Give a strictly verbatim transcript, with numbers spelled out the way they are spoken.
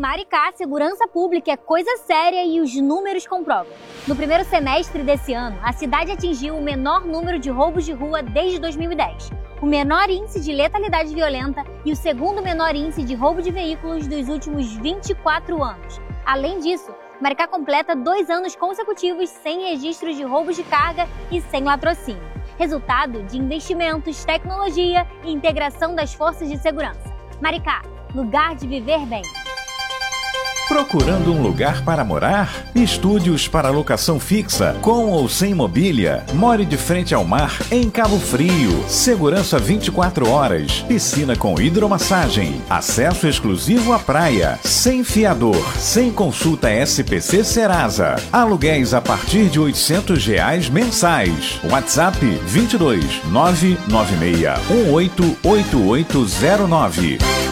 Maricá, segurança pública é coisa séria e os números comprovam. No primeiro semestre desse ano, a cidade atingiu o menor número de roubos de rua desde dois mil e dez, o menor índice de letalidade violenta e o segundo menor índice de roubo de veículos dos últimos vinte e quatro anos. Além disso, Maricá completa dois anos consecutivos sem registros de roubos de carga e sem latrocínio, resultado de investimentos, tecnologia e integração das forças de segurança. Maricá, lugar de viver bem. Procurando um lugar para morar? Estúdios para locação fixa, com ou sem mobília. More de frente ao mar, em Cabo Frio. Segurança vinte e quatro horas. Piscina com hidromassagem. Acesso exclusivo à praia. Sem fiador. Sem consulta S P C Serasa. Aluguéis a partir de oitocentos reais mensais. WhatsApp vinte e dois, nove nove seis um oito oito oito zero nove.